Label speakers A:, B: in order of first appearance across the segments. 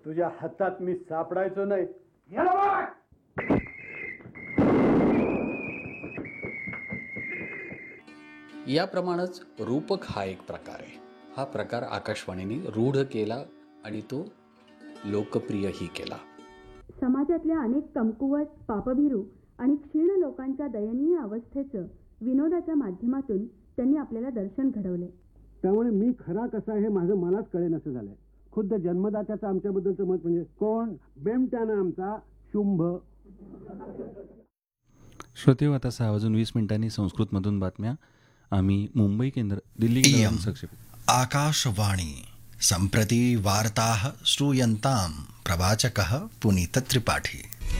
A: तुझ्या हातात मी सापडायचो नाही.
B: याप्रमाणेच रूपक हा एक प्रकार आहे. हा प्रकार आकाशवाणीने रूढ केला आणि तो लोकप्रियही केला.
C: समाजातल्या अनेक कमकुवत, पापभीरू आणि क्षीण लोकांच्या दयनीय अवस्थेचं विनोदाच्या माध्यमातून त्यांनी आपल्याला दर्शन घडवले.
A: त्यामुळे मी खरा कसा आहे माझं मलाच कळेनासं झालंय. खुद्द जन्मदात्याचं आमच्याबद्दलचं मत म्हणजे कोण? बेमट्यानं आमचा शुंभ.
D: श्रोते, आता 6:20 संस्कृतमधून बातम्या. आम्ही मुंबई केंद्र, दिल्ली केंद्रावरून संक्षेपित.
E: आकाशवाणी सम्प्रति वार्ताः श्रूयन्तां प्रवाचकः पुनीत त्रिपाठी.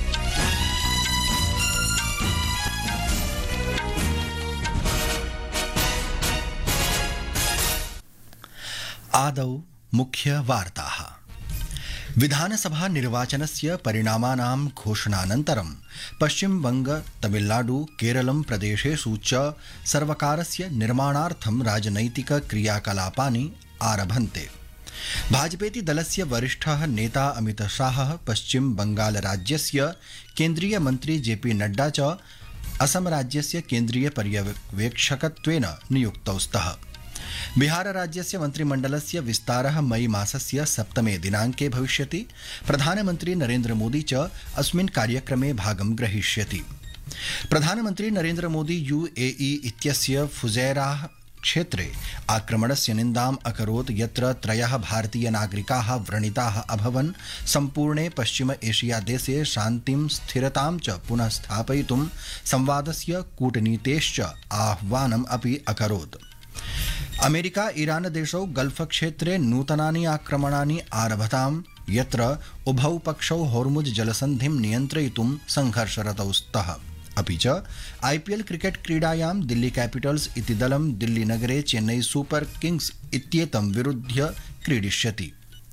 E: आदौ मुख्य वार्ताः. विधानसभा निर्वाचनस्य परिणामानां घोषणानन्तरं पश्चिमबंग, तमिलनाडु, केरलं प्रदेशेषु च सर्वकारस्य निर्माणार्थं राजनैतिक क्रियाकलापानि आरभन्ते. भाजपेति दलस्य वरिष्ठः नेता अमितशाहः पश्चिम बंगाल राज्यस्य केन्द्रीय मन्त्री जेपी नड्डा च असम राज्यस्य केन्द्रीय पर्यवेक्षकत्वेन नियुक्तौ स्तः. बिहार राज्यस्य मन्त्रिमण्डलस्य विस्तारः मई मासस्य 7 दिनाङ्के भविष्यति. प्रधानमन्त्री नरेन्द्र मोदी च अस्मिन् कार्यक्रमे भागं ग्रहीष्यति. प्रधानमन्त्री नरेन्द्र मोदी UAE इत्यस्य फुजैराह क्षेत्रे आक्रमणस्य निन्दाम् अकरोत्, यत्र 3 भारतीयनागरिकाः व्रणिताः अभवन्. सम्पूर्णे पश्चिम एशिया देशे शान्तिं स्थिरतां च पुनः स्थापयितुं संवादस्य कूटनीतेश्च आह्वानम् अपि अकरोत्. अमेरिका ईरान देशौ गल्फ क्षेत्रे नूतनानि आक्रमणानि आरभताम्, यत्र उभौ पक्षौ होर्मुज जलसन्धिं नियन्त्रयितुं संघर्षरतौ स्तः. अपि च IPL क्रिकेट क्रीडायां दिल्ली कैपिटल्स इति दलं दिल्लीनगरे चेन्नई सुपर किंग्स इत्येतं विरुध्य क्रीडिष्यति.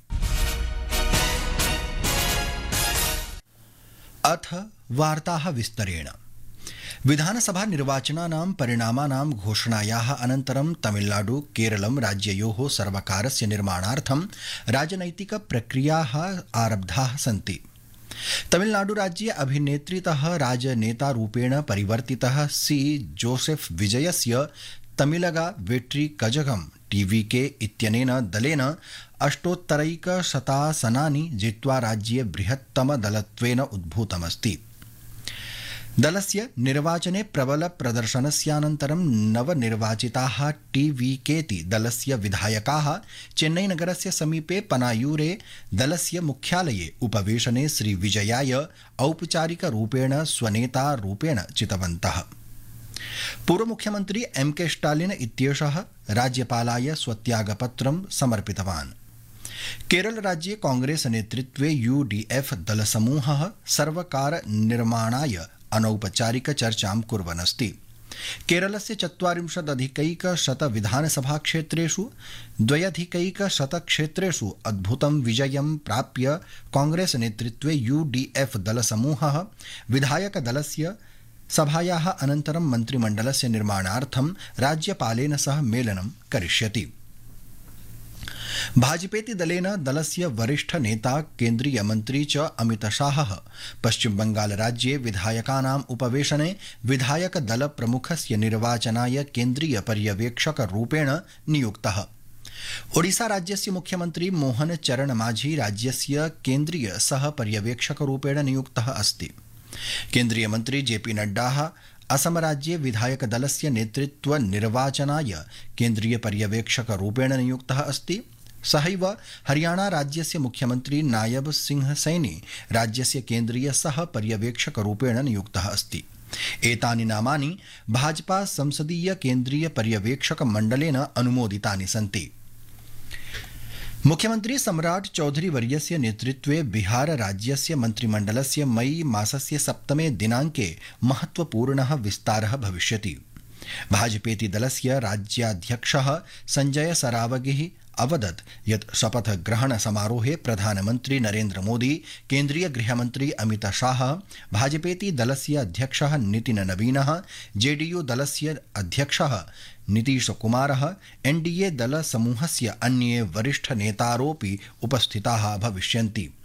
E: अथ वार्ताः विस्तरेण. विधानसभा निर्वाचनानां परिणामानां घोषणायाः अनन्तरं तमिलनाडु, केरलं राज्ययोः सर्वकारस्य निर्माणार्थं राजनैतिक प्रक्रियाः आरब्धाः सन्ति. तमिलनाडु राज्ये अभिनेत्रीतः राजनेतारूपेण परिवर्तितः सी जोसेफ विजयस्य तमिलगा वेट्री कजगम TVK इत्यनेन दलेन 88% जित्वा राज्ये बृहत्तमदलत्वेन उद्भूतमस्ति. दलस्य निर्वाचने प्रबल प्रदर्शनस्यानन्तरं नवनिर्वाचिताः TVKति दलस्य विधायकाः चेन्नईनगरस्य समीपे पनायूरे दलस्य मुख्यालये उपवेशने श्रीविजयाय औपचारिकरूपेण स्वनेतारूपेण चितवन्तः. पूर्वमुख्यमन्त्री MK स्टालिन इत्येषः राज्यपालाय स्वत्यागपत्रं समर्पितवान्. केरलराज्ये कांग्रेस नेतृत्वे UDF दलसमूहः सर्वकार निर्माणाय अनौपचारिक चर्चां कुर्वन् अस्ति. केरलस्य 40,100 विधानसभा क्षेत्रेषु 2,100 क्षेत्रेषु अद्भुतं विजयं प्राप्य कांग्रेस नेतृत्वे UDF दलसमूहः विधायकदलस्य सभायाः अनन्तरं मन्त्रिमण्डलस्य निर्माणार्थं राज्यपालेन सह मेलनं करिष्यति. भाजपेति दलेन दलस्य वरिष्ठ नेता केन्द्रीय मन्त्री च अमितशाहः पश्चिम बंगाल राज्ये विधायकानाम् उपवेशने विधायक दल प्रमुखस्य निर्वाचनाय केन्द्रीय पर्यवेक्षक रूपेण नियुक्तः. ओडिशा राज्यस्य मुख्यमन्त्री मोहन चरण माझी राज्यस्य केन्द्रीय सह पर्यवेक्षक रूपेण नियुक्तः अस्ति. केन्द्रीय मन्त्री जेपी नड्डा असम राज्ये विधायक दलस्य नेतृत्व निर्वाचनाय केन्द्रीय पर्यवेक्षक रूपेण नियुक्तः अस्ति. सहैव हरियाणा राज्यस्य मुख्यमन्त्री नायब सिंह सैनी राज्यस्य केन्द्रीय सह पर्यवेक्षक रूपेण नियुक्तः अस्ति. एतानि नामानि भाजपा संसदीय केन्द्रीय पर्यवेक्षक मण्डलेन अनुमोदितानि सन्ति. मुख्यमन्त्री सम्राट चौधरी वर्यस्य नेतृत्वे बिहार राज्यस्य मन्त्रिमण्डलस्य मई मासस्य 7 दिनाङ्के महत्वपूर्णः विस्तारः भविष्यति. भाजपेति दलस्य राज्याध्यक्षः संजय सरावगिः अवदत् यत् शपथग्रहण समारोहे प्रधानमन्त्री नरेन्द्र मोदी, केन्द्रीय गृहमन्त्री अमित शाह, भाजपेति दलस्य अध्यक्षः नितिन नवीनः, JDU दलस्य अध्यक्षः नीतीश कुमारः, NDA दलसमूहस्य अन्ये वरिष्ठ नेतारोऽपि उपस्थिताः भविष्यन्ति.